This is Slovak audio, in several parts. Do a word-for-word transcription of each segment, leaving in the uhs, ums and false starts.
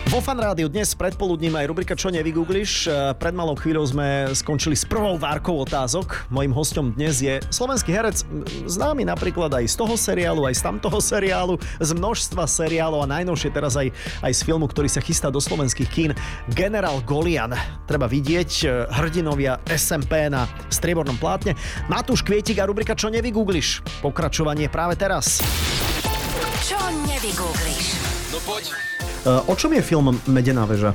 Vo Fan Rádiu dnes predpoludním aj rubrika Čo nevygoogliš. Pred malou chvíľou sme skončili s prvou várkou otázok. Mojím hosťom dnes je slovenský herec, známy napríklad aj z toho seriálu, aj z tamtoho seriálu, z množstva seriálov a najnovšie teraz aj, aj z filmu, ktorý sa chystá do slovenských kín. Generál Golian. Treba vidieť, hrdinovia es em pé na striebornom plátne. Matúš Kvietik a rubrika Čo nevygoogliš. Pokračovanie práve teraz. Čo nevygoogliš? No poď. Uh, o čom je film Medená väža?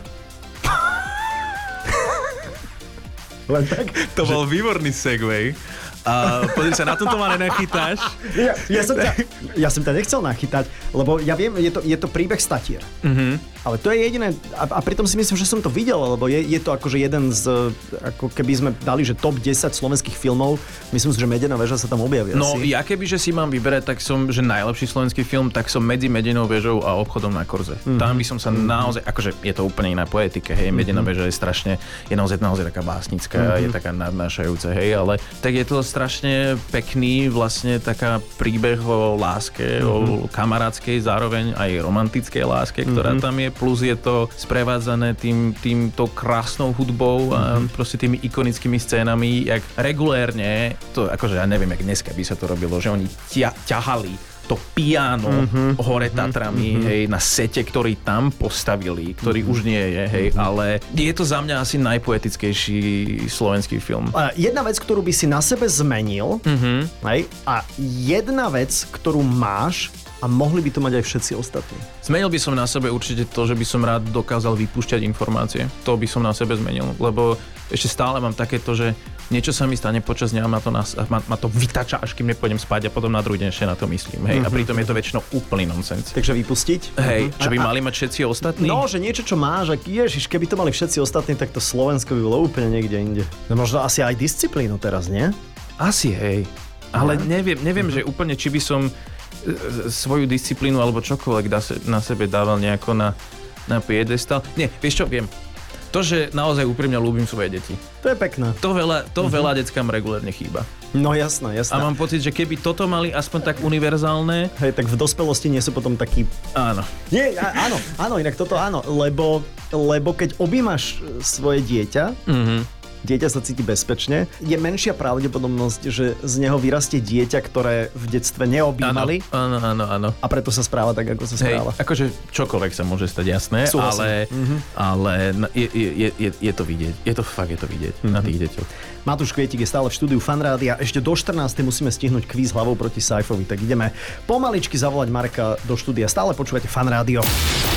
Len tak? To bol výborný segway. A pozri sa, na tomto ma nenachytáš. Ja, ja, som ťa, ja som ťa nechcel nachytať, lebo ja viem, je to, je to príbeh statier. Mm-hmm. Ale to je jediné, a, a pritom si myslím, že som to videl, lebo je, je to akože jeden z, ako keby sme dali, že top desať slovenských filmov, myslím si, že Medená väža sa tam objaví. No asi. ja keby, že si mám vyberať, tak som, že najlepší slovenský film, tak som medzi Medenou väžou a Obchodom na Korze. Mm-hmm. Tam by som sa mm-hmm. naozaj, akože je to úplne iná poetika, hej, Medená mm-hmm. väža je strašne, je naozaj, naozaj taká básnická, mm-hmm. je taká nadnášajúca, hej, ale tak je to strašne pekný, vlastne taká príbeh o láske, mm-hmm. o kamarátskej, zároveň aj romantickej láske, ktorá mm-hmm. tam je, plus je to sprevádzané tým, týmto krásnou hudbou a mm-hmm. proste tými ikonickými scénami, jak regulérne, to akože ja neviem, jak dneska by sa to robilo, že oni tia, ťahali to piano mm-hmm. hore Tatrami, mm-hmm. hej, na sete, ktorý tam postavili, ktorý mm-hmm. už nie je, hej, mm-hmm. ale je to za mňa asi najpoetickejší slovenský film. Uh, jedna vec, ktorú by si na sebe zmenil, mm-hmm. hej, a jedna vec, ktorú máš a mohli by to mať aj všetci ostatní. Zmenil by som na sebe určite to, že by som rád dokázal vypúšťať informácie. To by som na sebe zmenil, lebo ešte stále mám takéto, že niečo sa mi stane počas dňa a ma to, nas- ma, ma to vytača, až kým nepôjdem spať a potom na druhý deň ešte na to myslím. Hej. Mm-hmm. A pritom je to väčšinou úplný nonsens. Takže vypustiť? Hej, mm-hmm. čo by a, mali mať všetci ostatní? No, že niečo, čo máš, ak ježiš, keby to mali všetci ostatní, tak to Slovensko by bolo úplne niekde inde. No možno asi aj disciplínu teraz, nie? Asi, hej. Ale ja. neviem, neviem mm-hmm. že úplne, či by som svoju disciplínu alebo čokoľvek na sebe dával nejako na, na piedestal. Nie, vieš čo, viem. To, že naozaj úprimne ľúbim svoje deti. To je pekné. To veľa, to uh-huh. veľa deckám regulérne chýba. No jasné, jasné. A mám pocit, že keby toto mali aspoň tak univerzálne... Hej, tak v dospelosti nie sú potom takí... Áno. Nie, á, áno, áno, inak toto áno, lebo, lebo keď objímaš svoje dieťa, uh-huh. dieťa sa cíti bezpečne, je menšia pravdepodobnosť, že z neho vyrastie dieťa, ktoré v detstve neobjímali. Áno, áno, áno. A preto sa správa tak, ako sa správa. Hej, akože čokoľvek sa môže stať, jasné, Súhlasím. ale, mm-hmm. ale je, je, je, je to vidieť. Je to fakt, je to vidieť mm-hmm. na tých deťoch. Matúš Kvietik je stále v štúdiu Fan Rádia. Ešte do štrnástej musíme stihnúť kvíz hlavou proti Saifovi, tak ideme pomaličky zavolať Mareka do štúdia. Stále počúvate Fan Rádio.